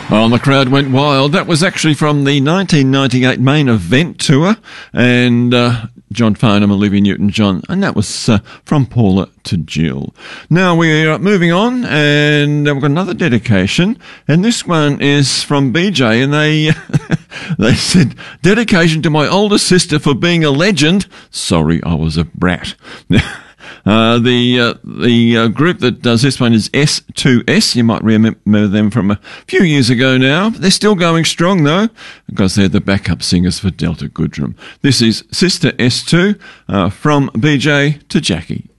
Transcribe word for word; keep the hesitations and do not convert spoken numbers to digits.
Well, the crowd went wild. That was actually from the nineteen ninety-eight main event tour, and uh, John Farnham, Olivia Newton-John, and that was uh, From Paula to Jill. Now we're moving on, and we've got another dedication, and this one is from B J, and they they said, dedication to my older sister for being a legend. Sorry, I was a brat. Uh, the uh, the uh, group that does this one is S two S. You might remember them from a few years ago now. They're still going strong, though, because they're the backup singers for Delta Goodrem. This is Sister S two uh, from B J to Jackie.